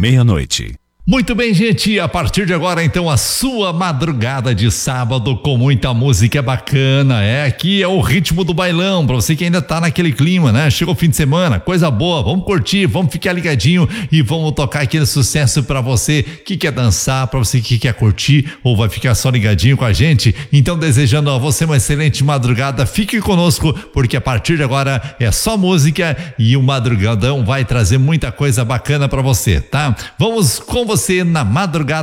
meia-noite. Muito bem, gente, a partir de agora, então, a sua madrugada de sábado com muita música bacana, aqui é o ritmo do bailão, pra você que ainda tá naquele clima, né? Chegou o fim de semana, coisa boa, vamos curtir, vamos ficar ligadinho e vamos tocar aquele sucesso pra você que quer dançar, pra você que quer curtir ou vai ficar só ligadinho com a gente. Então, desejando a você uma excelente madrugada, fique conosco, porque a partir de agora é só música e o Madrugadão vai trazer muita coisa bacana pra você, tá? Vamos com você na madrugada